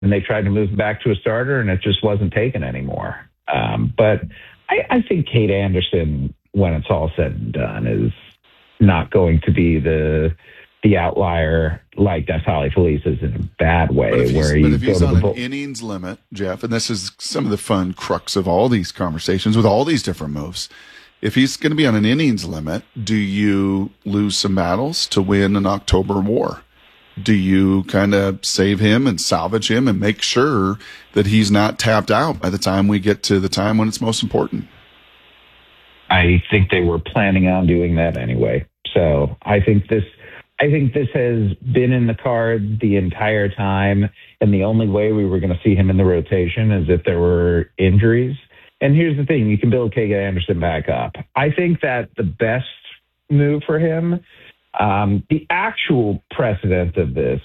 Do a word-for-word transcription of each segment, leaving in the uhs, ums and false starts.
and they tried to move him back to a starter, and it just wasn't taken anymore. Um, but I, I think Cade Anderson, when it's all said and done, is not going to be the the outlier like Neftali Feliz is in a bad way. But if he's, where but you if he's go to on the an bull- innings limit, Jeff, and this is some of the fun crux of all these conversations with all these different moves. If he's going to be on an innings limit, do you lose some battles to win an October war? Do you kind of save him and salvage him and make sure that he's not tapped out by the time we get to the time when it's most important? I think they were planning on doing that anyway. So I think this, I think this has been in the card the entire time, and the only way we were going to see him in the rotation is if there were injuries. And here's the thing, you can build Cade Anderson back up. I think that the best move for him, um, the actual precedent of this,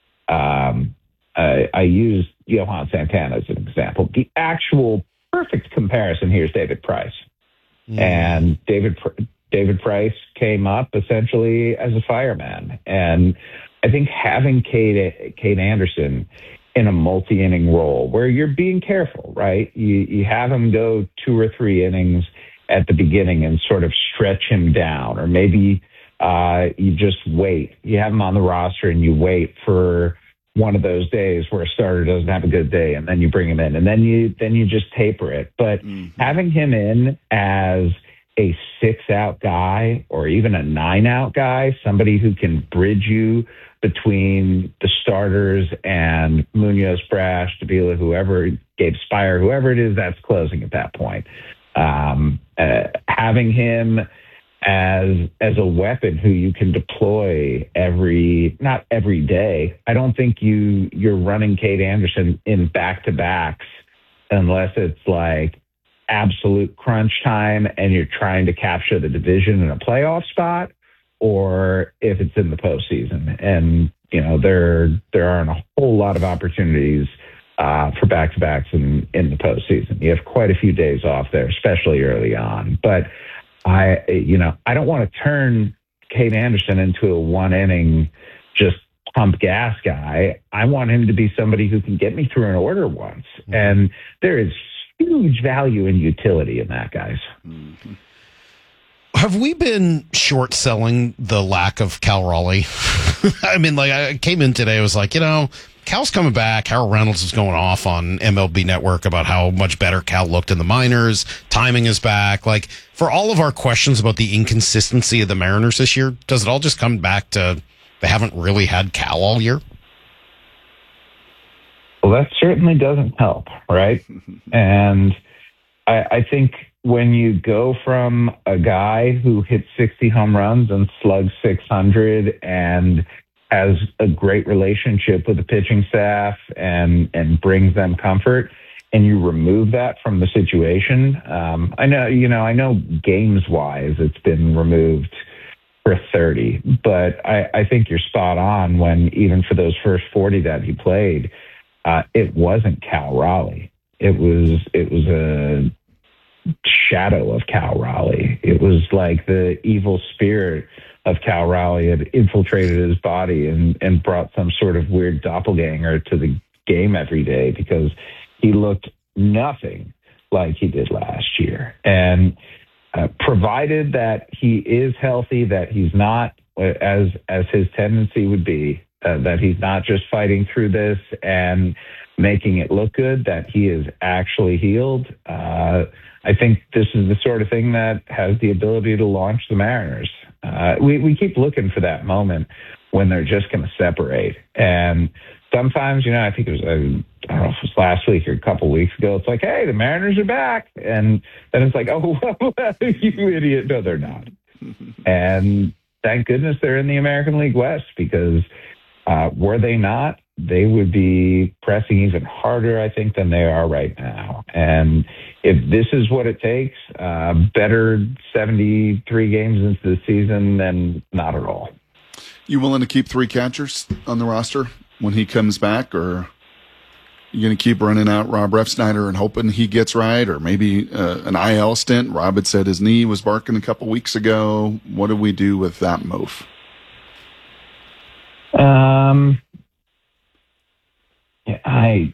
um, I, I used Johan Santana as an example. The actual perfect comparison here is David Price. Mm. And David David Price came up essentially as a fireman. And I think having Cade, Cade Anderson in a multi-inning role where you're being careful, right? You you have him go two or three innings at the beginning and sort of stretch him down, or maybe uh, you just wait. You have him on the roster and you wait for one of those days where a starter doesn't have a good day, and then you bring him in, and then you then you just taper it. But mm-hmm. having him in as a six-out guy or even a nine-out guy, somebody who can bridge you between the starters and Munoz, Brash, Davila, whoever, Gabe Spire, whoever it is that's closing at that point. Um, uh, having him as as a weapon who you can deploy every, not every day. I don't think you, you're running Cade Anderson in back-to-backs unless it's like absolute crunch time and you're trying to capture the division in a playoff spot, or if it's in the postseason. And, you know, there there aren't a whole lot of opportunities uh, for back-to-backs in, in the postseason. You have quite a few days off there, especially early on. But, I, you know, I don't want to turn Cade Anderson into a one-inning just pump gas guy. I want him to be somebody who can get me through an order once. Mm-hmm. And there is huge value and utility in that, guys. Mm-hmm. Have we been short selling the lack of Cal Raleigh? I mean, like, I came in today, I was like, you know, Cal's coming back. Harold Reynolds is going off on M L B Network about how much better Cal looked in the minors. Timing is back. Like, for all of our questions about the inconsistency of the Mariners this year, does it all just come back to they haven't really had Cal all year? Well, that certainly doesn't help, right? And I, I think when you go from a guy who hits sixty home runs and slugs six hundred and has a great relationship with the pitching staff and, and brings them comfort, and you remove that from the situation. Um, I know, you know, I know games wise, it's been removed for thirty, but I, I think you're spot on when even for those first forty that he played, uh, it wasn't Cal Raleigh. It was, it was a shadow of Cal Raleigh. It was like the evil spirit of Cal Raleigh had infiltrated his body and, and brought some sort of weird doppelganger to the game every day, because he looked nothing like he did last year. And uh, provided that he is healthy, that he's not, as as his tendency would be, uh, that he's not just fighting through this and making it look good, that he is actually healed, uh, I think this is the sort of thing that has the ability to launch the Mariners. Uh, we, we keep looking for that moment when they're just going to separate. And sometimes, you know, I think it was, uh, I don't know if it was last week or a couple weeks ago, it's like, hey, the Mariners are back. And then it's like, oh, you idiot. No, they're not. And thank goodness they're in the American League West, because uh, were they not, they would be pressing even harder, I think, than they are right now. And if this is what it takes, uh, better seventy-three games into the season than not at all. You willing to keep three catchers on the roster when he comes back, or you going to keep running out Rob Refsnyder and hoping he gets right, or maybe uh, an I L stint? Rob had said his knee was barking a couple weeks ago. What do we do with that move? Um. I